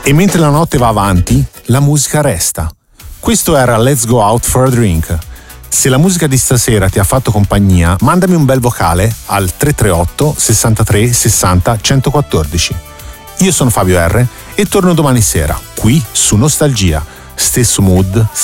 E mentre la notte va avanti, la musica resta. Questo era Let's Go Out for a Drink. Se la musica di stasera ti ha fatto compagnia, mandami un bel vocale al 338 63 60 114. Io sono Fabio R. e torno domani sera, qui su Nostalgia. Stesso mood,